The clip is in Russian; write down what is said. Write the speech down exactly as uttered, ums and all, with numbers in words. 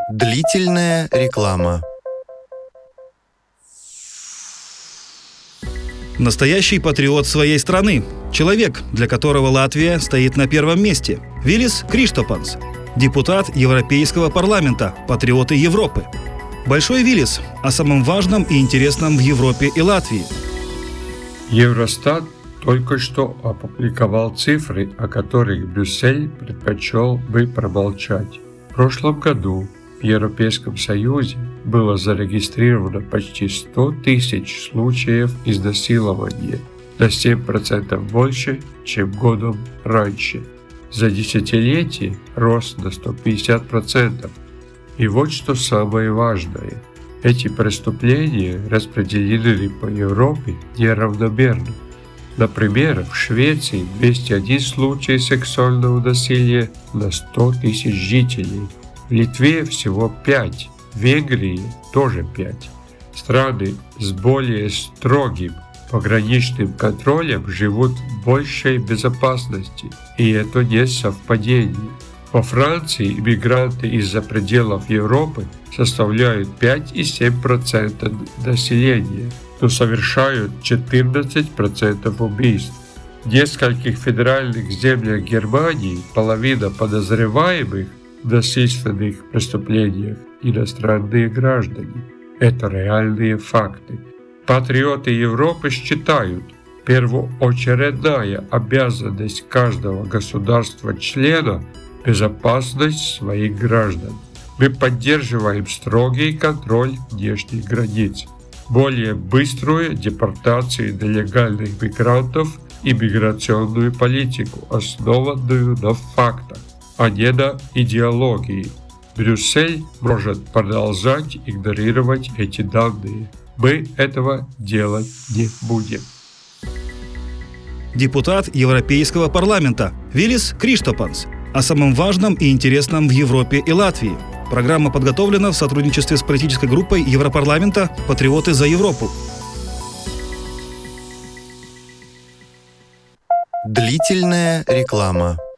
Длительная реклама. Настоящий патриот своей страны. Человек, для которого Латвия стоит на первом месте. Вилис Криштопанс. Депутат Европейского парламента. Патриоты Европы. Большой Вилис о самом важном и интересном в Европе и Латвии. Евростат только что опубликовал цифры, о которых Брюссель предпочел бы промолчать. В прошлом году в Европейском Союзе было зарегистрировано почти сто тысяч случаев изнасилования, на семь процентов больше, чем годом раньше. За десятилетие рост на сто пятьдесят процентов. И вот что самое важное. Эти преступления распределены по Европе неравномерно. Например, в Швеции двести один случай сексуального насилия на сто тысяч жителей. В Литве всего пять, в Венгрии тоже пять. Страны с более строгим пограничным контролем живут в большей безопасности, и это не совпадение. Во Франции иммигранты из-за пределов Европы составляют пять и семь десятых процента населения, но совершают четырнадцать процентов убийств. В нескольких федеральных землях Германии половина подозреваемых в насильственных преступлениях иностранные граждане. Это реальные факты. Патриоты Европы считают, первоочередная обязанность каждого государства-члена – безопасность своих граждан. Мы поддерживаем строгий контроль внешних границ, более быструю депортацию нелегальных мигрантов и миграционную политику, основанную на фактах, а не на идеологии. Брюссель может продолжать игнорировать эти данные. Мы этого делать не будем. Депутат Европейского парламента Вилис Криштопанс о самом важном и интересном в Европе и Латвии. Программа подготовлена в сотрудничестве с политической группой Европарламента «Патриоты за Европу». Длительная реклама.